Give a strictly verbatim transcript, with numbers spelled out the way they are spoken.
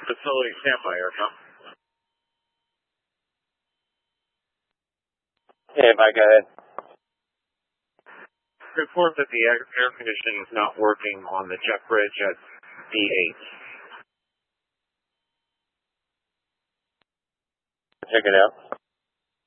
Facility standby, aircom. Hey, Mike, go ahead. Report that the air, air conditioning is not working on the jet bridge at D eight. Check it out.